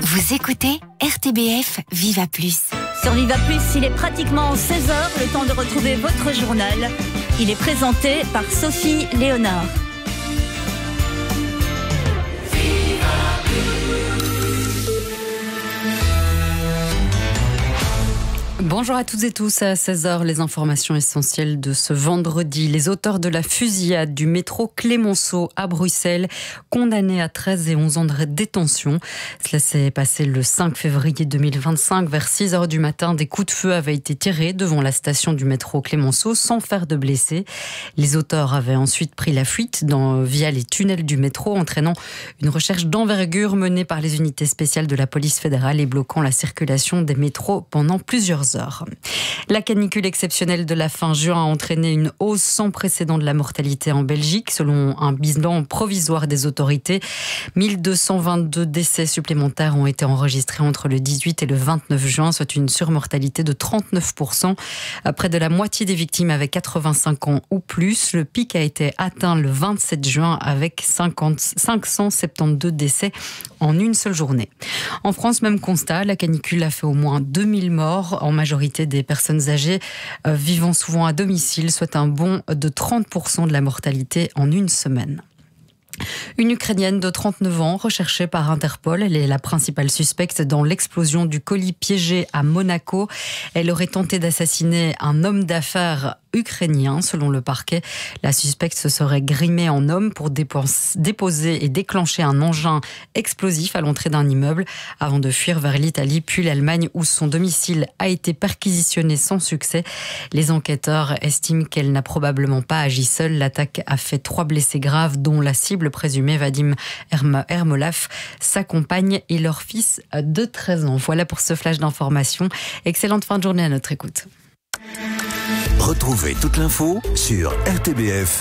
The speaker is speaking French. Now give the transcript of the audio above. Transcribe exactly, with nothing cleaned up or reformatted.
Vous écoutez R T B F Viva Plus. Sur Viva Plus, il est pratiquement seize heures, le temps de retrouver votre journal. Il est présenté par Sophie Léonard. Bonjour à toutes et tous, à seize heures, les informations essentielles de ce vendredi. Les auteurs de la fusillade du métro Clémenceau à Bruxelles, condamnés à treize et onze ans de détention. Cela s'est passé le cinq février deux mille vingt-cinq, vers six heures du matin. Des coups de feu avaient été tirés devant la station du métro Clémenceau sans faire de blessés. Les auteurs avaient ensuite pris la fuite dans, via les tunnels du métro, entraînant une recherche d'envergure menée par les unités spéciales de la police fédérale et bloquant la circulation des métros pendant plusieurs heures. La canicule exceptionnelle de la fin juin a entraîné une hausse sans précédent de la mortalité en Belgique, selon un bilan provisoire des autorités. mille deux cent vingt-deux décès supplémentaires ont été enregistrés entre le dix-huit et le vingt-neuf juin, soit une surmortalité de trente-neuf pour cent. Près de la moitié des victimes avaient quatre-vingt-cinq ans ou plus. Le pic a été atteint le vingt-sept juin avec cinquante, cinq cent soixante-douze décès en une seule journée. En France, même constat, la canicule a fait au moins deux mille morts, en majorité des personnes âgées euh, vivant souvent à domicile, soit un bond de trente pour cent de la mortalité en une semaine. Une Ukrainienne de trente-neuf ans, recherchée par Interpol. Elle est la principale suspecte dans l'explosion du colis piégé à Monaco. Elle aurait tenté d'assassiner un homme d'affaires ukrainien, selon le parquet. La suspecte se serait grimée en homme pour déposer et déclencher un engin explosif à l'entrée d'un immeuble avant de fuir vers l'Italie puis l'Allemagne, où son domicile a été perquisitionné sans succès. Les enquêteurs estiment qu'elle n'a probablement pas agi seule. L'attaque a fait trois blessés graves, dont la cible présumée, Vadim Ermolov, sa compagne et leur fils de treize ans. Voilà pour ce flash d'information. Excellente fin de journée à notre écoute. Retrouvez toute l'info sur R T B F.